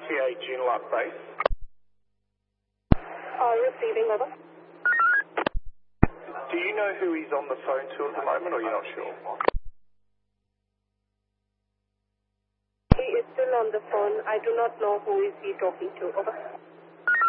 TA Joondalup base. Receiving, over. Do you know who he's on the phone to at the moment, or you're not sure? He is still on the phone. I do not know who is he talking to, over.